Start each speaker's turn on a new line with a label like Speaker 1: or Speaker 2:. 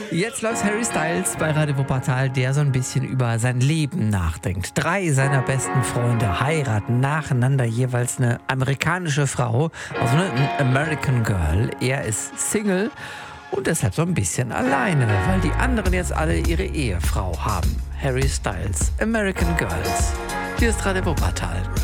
Speaker 1: Jetzt läuft Harry Styles bei Radio Wuppertal, der so ein bisschen über sein Leben nachdenkt. 3 seiner besten Freunde heiraten nacheinander jeweils eine amerikanische Frau, also eine American Girl. Er ist Single und deshalb so ein bisschen alleine, weil die anderen jetzt alle ihre Ehefrau haben. Harry Styles, American Girls. Hier ist Radio Wuppertal.